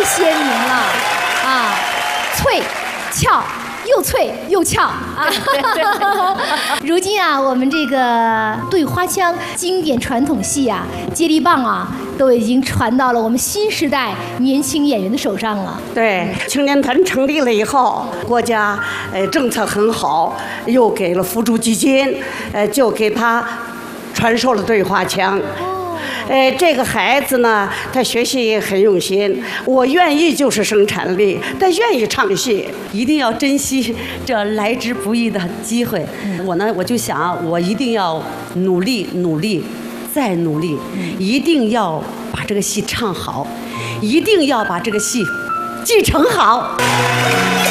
鲜明了啊，脆、俏。又脆又俏啊！如今啊，我们这个对花腔经典传统戏啊，接力棒啊，都已经传到了我们新时代年轻演员的手上了。 对，青年团成立了以后，国家政策很好，又给了扶助基金，就给他传授了对花腔。这个孩子呢，他学习很用心，我愿意就是生产力，他愿意唱戏， 一定要珍惜这来之不易的机会。我就想，我一定要努力，再努力，一定要把这个戏唱好，一定要把这个戏继承好。